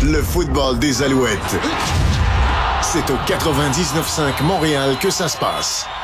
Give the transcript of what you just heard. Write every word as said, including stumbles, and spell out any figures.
le football des Alouettes. C'est au quatre-vingt-dix-neuf cinq Montréal que ça se passe.